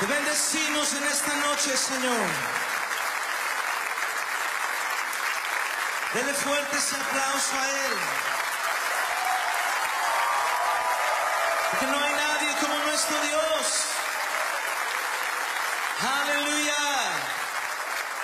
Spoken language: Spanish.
Te bendecimos en esta noche, Señor. Dele fuerte ese aplauso a Él. Porque no hay nadie como nuestro Dios.